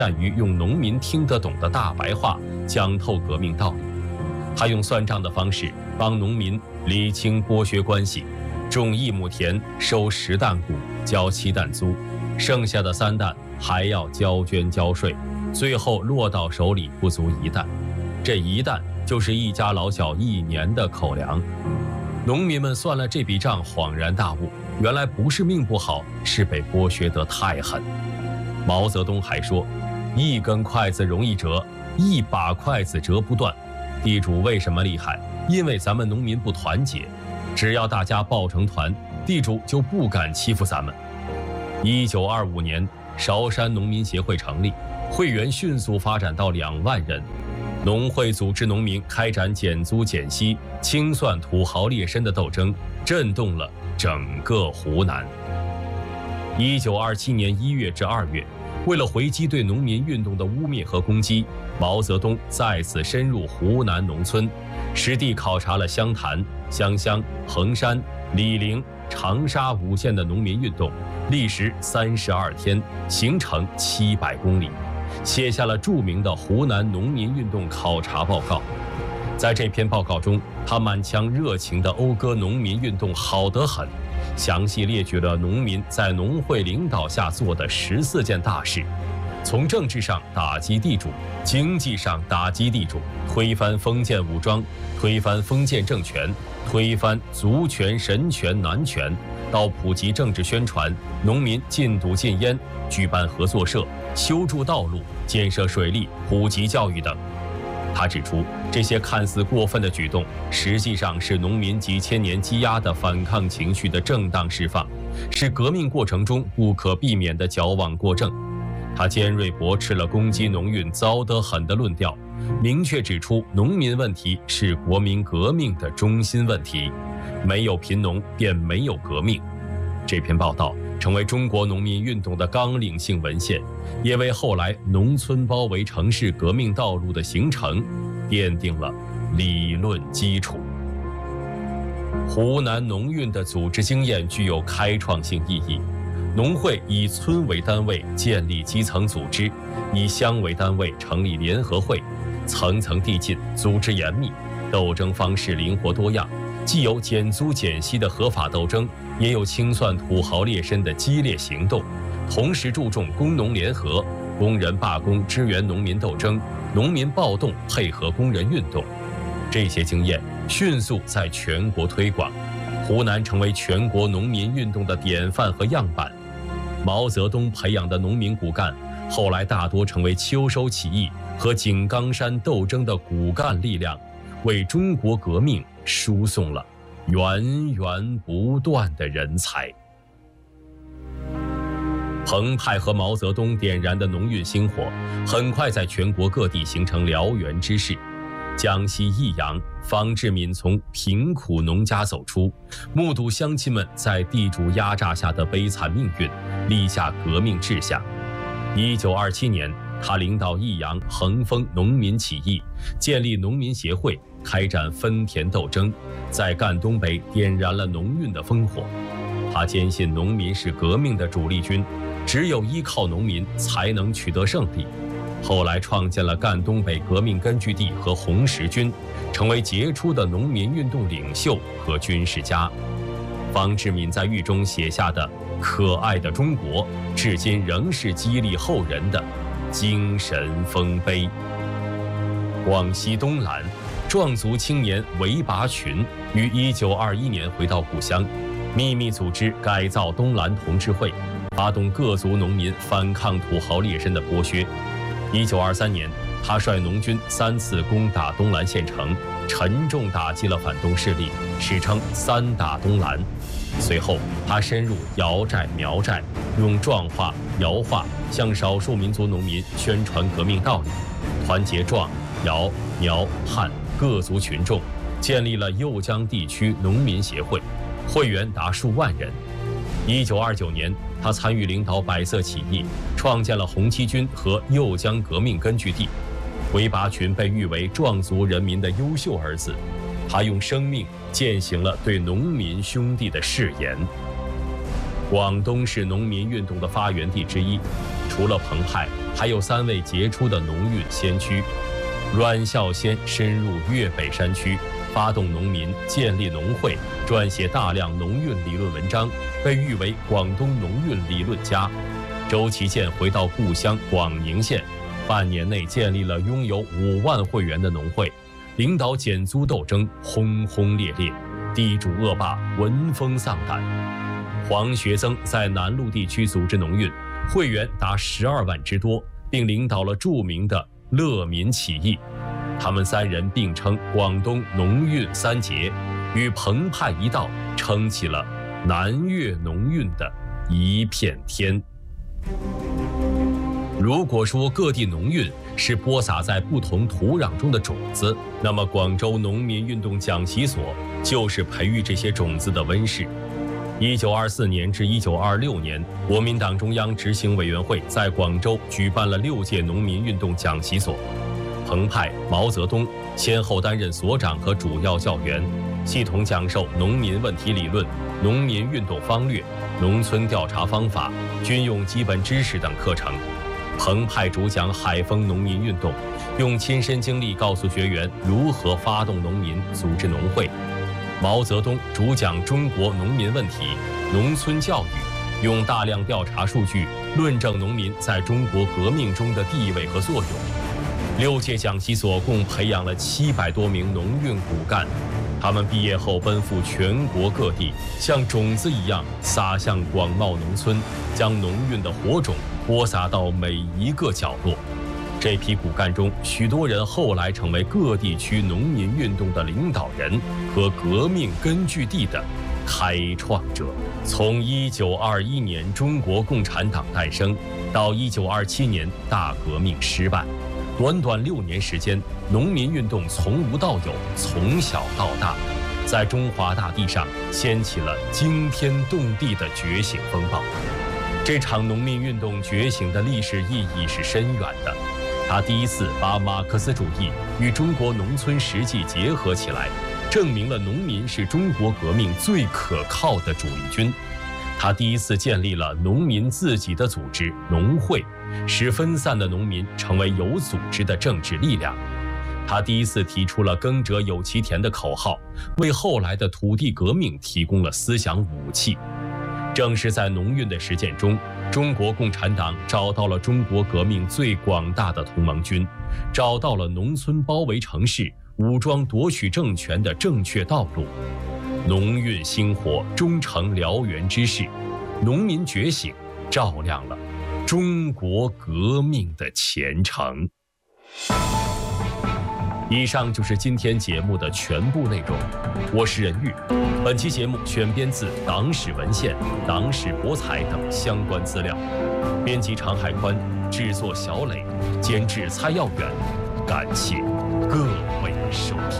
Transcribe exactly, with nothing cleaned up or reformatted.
善于用农民听得懂的大白话讲透革命道理。他用算账的方式帮农民理清剥削关系，种一亩田收十担谷，交七担租，剩下的三担还要交捐交税，最后落到手里不足一担，这一担就是一家老小一年的口粮。农民们算了这笔账，恍然大悟，原来不是命不好，是被剥削得太狠。毛泽东还说，一根筷子容易折，一把筷子折不断。地主为什么厉害？因为咱们农民不团结，只要大家抱成团，地主就不敢欺负咱们。一九二五年，韶山农民协会成立，会员迅速发展到两万人。农会组织农民开展减租减息、清算土豪劣绅的斗争，震动了整个湖南。一九二七年一月至二月，为了回击对农民运动的污蔑和攻击，毛泽东再次深入湖南农村，实地考察了湘潭、湘乡、衡山、醴陵、长沙五县的农民运动，历时三十二天，行程七百公里，写下了著名的《湖南农民运动考察报告》。在这篇报告中，他满腔热情地讴歌农民运动好得很，详细列举了农民在农会领导下做的十四件大事，从政治上打击地主，经济上打击地主，推翻封建武装，推翻封建政权，推翻族权、神权、男权，到普及政治宣传，农民禁赌禁烟，举办合作社，修筑道路，建设水利，普及教育等。他指出，这些看似过分的举动，实际上是农民几千年积压的反抗情绪的正当释放，是革命过程中不可避免的矫枉过正。他尖锐驳斥了攻击农运糟得很的论调，明确指出农民问题是国民革命的中心问题，没有贫农便没有革命。这篇报道成为中国农民运动的纲领性文献，也为后来农村包围城市革命道路的形成奠定了理论基础。湖南农运的组织经验具有开创性意义。农会以村为单位建立基层组织，以乡为单位成立联合会，层层递进，组织严密，斗争方式灵活多样，既有减租减息的合法斗争，也有清算土豪劣绅的激烈行动，同时注重工农联合，工人罢工支援农民斗争，农民暴动配合工人运动。这些经验迅速在全国推广，湖南成为全国农民运动的典范和样板。毛泽东培养的农民骨干，后来大多成为秋收起义和井冈山斗争的骨干力量，为中国革命输送了源源不断的人才。彭湃和毛泽东点燃的农运星火，很快在全国各地形成燎原之势。江西益阳，方志敏从贫苦农家走出，目睹乡亲们在地主压榨下的悲惨命运，立下革命志向。一九二七年，他领导益阳衡丰农民起义，建立农民协会，开展分田斗争，在赣东北点燃了农运的烽火。他坚信农民是革命的主力军，只有依靠农民才能取得胜利。后来创建了赣东北革命根据地和红十军，成为杰出的农民运动领袖和军事家。方志敏在狱中写下的《可爱的中国》，至今仍是激励后人的精神丰碑。广西东兰，壮族青年韦拔群于一九二一年回到故乡，秘密组织改造东兰同志会，发动各族农民反抗土豪劣绅的剥削。一九二三年，他率农军三次攻打东兰县城，沉重打击了反动势力，史称“三打东兰”。随后，他深入瑶寨、苗寨，用壮话、瑶话向少数民族农民宣传革命道理，团结壮、瑶、苗、汉各族群众，建立了右江地区农民协会，会员达数万人。一九二九年，他参与领导百色起义，创建了红七军和右江革命根据地。韦拔群被誉为壮族人民的优秀儿子，他用生命践行了对农民兄弟的誓言。广东是农民运动的发源地之一，除了彭湃， 还有三位杰出的农运先驱。阮孝先深入粤北山区，发动农民建立农会，撰写大量农运理论文章，被誉为广东农运理论家。周其建回到故乡广宁县，半年内建立了拥有五万会员的农会，领导减租斗争轰轰烈烈，地主恶霸闻风丧胆。黄学增在南路地区组织农运，会员达十二万之多，并领导了著名的乐民起义。他们三人并称广东农运三杰，与彭湃一道撑起了南粤农运的一片天。如果说各地农运是播撒在不同土壤中的种子，那么广州农民运动讲习所就是培育这些种子的温室。一九二四年至一九二六年，国民党中央执行委员会在广州举办了六届农民运动讲习所。彭湃、毛泽东先后担任所长和主要教员，系统讲授农民问题理论、农民运动方略、农村调查方法、军用基本知识等课程。彭湃主讲海丰农民运动，用亲身经历告诉学员如何发动农民组织农会。毛泽东主讲中国农民问题、农村教育，用大量调查数据论证农民在中国革命中的地位和作用。六届讲习所共培养了七百多名农运骨干，他们毕业后奔赴全国各地，像种子一样撒向广袤农村，将农运的火种播撒到每一个角落。这批骨干中，许多人后来成为各地区农民运动的领导人和革命根据地的开创者。从一九二一年中国共产党诞生到一九二七年大革命失败，短短六年时间，农民运动从无到有，从小到大，在中华大地上掀起了惊天动地的觉醒风暴。这场农民运动觉醒的历史意义是深远的。他第一次把马克思主义与中国农村实际结合起来，证明了农民是中国革命最可靠的主力军。他第一次建立了农民自己的组织农会，使分散的农民成为有组织的政治力量。他第一次提出了耕者有其田的口号，为后来的土地革命提供了思想武器。正是在农运的实践中，中国共产党找到了中国革命最广大的同盟军，找到了农村包围城市、武装夺取政权的正确道路。农运星火终成燎原之势，农民觉醒照亮了中国革命的前程。以上就是今天节目的全部内容，我是任玉。本期节目选编自党史文献、党史博采等相关资料，编辑常海宽，制作小磊，监制蔡耀远。感谢各位收听。